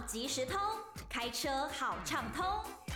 即时通，开车好畅通。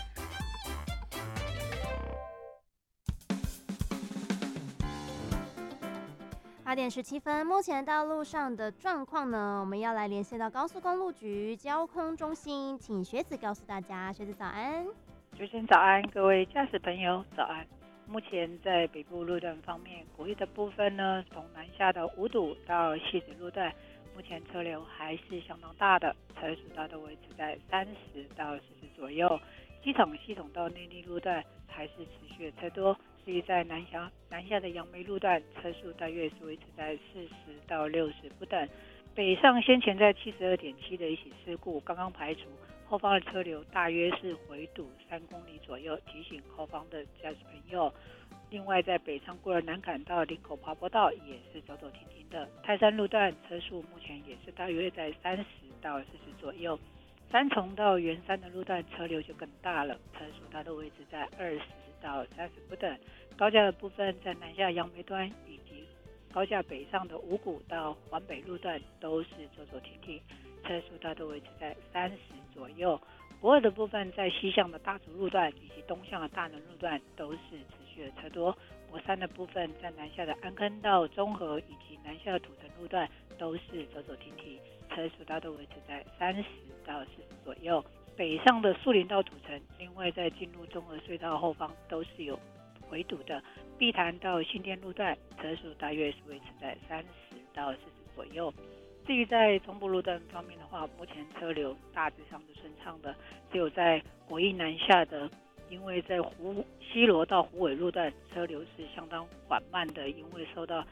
8点17分，目前道路上的状况呢，我们要来连线到高速公路局交通中心，请学子告诉大家。学子早安。 主持人早安，各位驾驶朋友早安。目前在北部路段方面，国一的部分呢，从南下的五堵到汐止路段，目前车流还是相当大的，车速大都维持在30到40左右。机场系统到内坜路段还是持续的车多，至于在南下的杨梅路段，车速大约是维持在40到60不等。北上先前在72.7的一起事故刚刚排除，后方的车流大约是回堵3公里左右，提醒后方的驾驶朋友。另外在北上过了南坎到林口爬坡道也是走走停停的。泰山路段车速目前也是大约在30到40左右。三重到圆山的路段车流就更大了，车速它都维持在20到30不等。高架的部分在南下杨梅端以及高架北上的五股到环北路段都是走走停停，车速它都维持在30左右。国二的部分在西向的大竹路段以及东向的大能路段都是持续的车多。国三的部分在南下的安坑到中和以及南下的土城路段都是走走停停，车速它都维持在30到40左右。北上的树林到土城，另外在进入中和隧道后方都是有回堵的。碧潭到新店路段车速大约是维持在30到40左右。至于在中部路段方面的话，目前车流大致上是顺畅的，只有在国一南下的，因为在西螺到虎尾路段车流是相当缓慢的，因为受到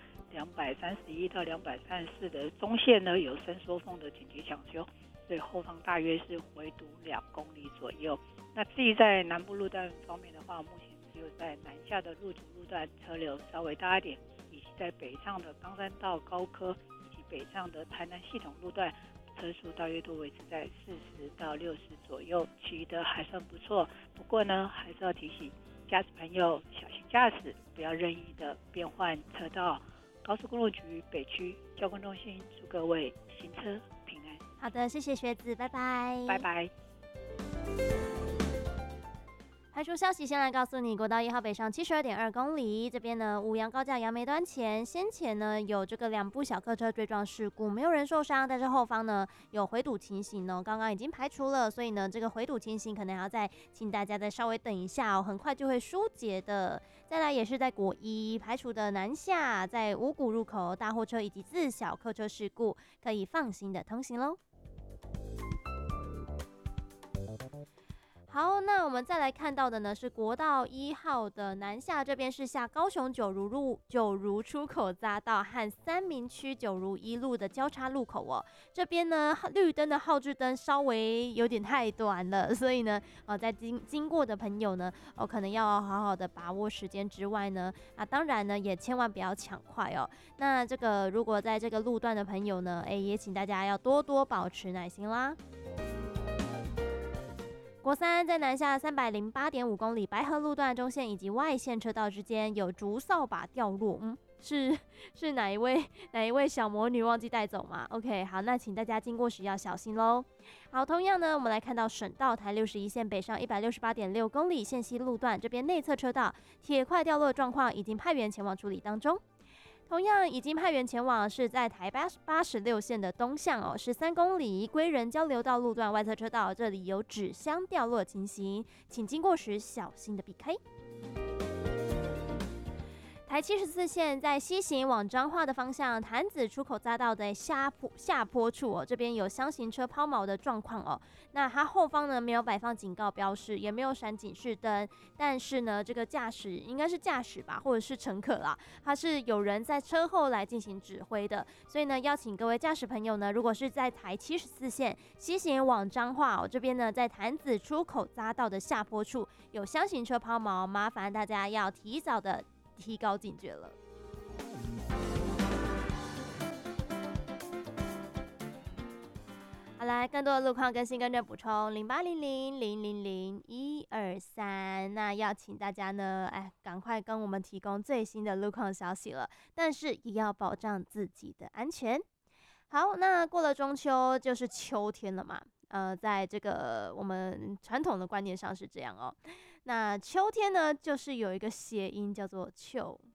231到234的中线呢有伸缩缝的紧急抢修，所以后方大约是回堵2公里左右。那至于在南部路段方面的话，目前只有在南下的路竹路段车流稍微大一点，以及在北上的冈山到高科以及北上的台南系统路段车速大约都维持在40到60左右，其余的还算不错。不过呢，还是要提醒驾驶朋友小心驾驶，不要任意的变换车道。高速公路局北区交通中心祝各位行车平安。 好的，谢谢学子，拜拜。 拜拜。 排除消息，先来告诉你，国道1号北上72.2公里，这边呢，五杨高架杨梅端前，先前呢有这个2部小客车追撞事故，没有人受伤，但是后方呢有回堵情形呢，刚刚已经排除了，所以呢这个回堵情形可能还要再请大家再稍微等一下哦，很快就会疏解的。再来也是在国一排除的南下，在五股入口大货车以及自小客车事故，可以放心的通行喽。好，那我们再来看到的呢是国道1号的南下，这边是下高雄九如出口匝道和三民区九如一路的交叉路口哦。这边呢绿灯的号志灯稍微有点太短了，所以呢在经过的朋友呢可能要好好的把握时间之外呢，当然呢也千万不要抢快哦。那这个如果在这个路段的朋友呢，也请大家要多多保持耐心啦。国三在南下308.5公里白河路段中线以及外线车道之间有竹扫把掉落，是哪一位小魔女忘记带走吗 ？OK， 好，那请大家经过时要小心喽。好，同样呢，我们来看到省道台61线北上168.6公里线西路段这边内侧车道铁块掉落状况已经派员前往处理当中。同样已经派员前往是在台86线的东向13公里归仁交流道路段外侧车道，这里有纸箱掉落情形，请经过时小心的避开。台74线在西行往彰化的方向，潭子出口匝道的下坡处这边有箱型车抛锚的状况那它后方呢没有摆放警告标示，也没有闪警示灯，但是呢这个驾驶应该是驾驶吧，或者是乘客啦，它是有人在车后来进行指挥的，所以呢邀请各位驾驶朋友呢，如果是在台74线西行往彰化这边呢，在潭子出口匝道的下坡处有箱型车抛锚，麻烦大家要提早的提高警觉了。好，来更多的路况更新跟着补充0800000123，那要请大家呢，赶快跟我们提供最新的路况消息了，但是也要保障自己的安全。好，那过了中秋就是秋天了嘛。 在这个我们传统的观念上是这样哦。那秋天呢，就是有一个谐音叫做“秋”，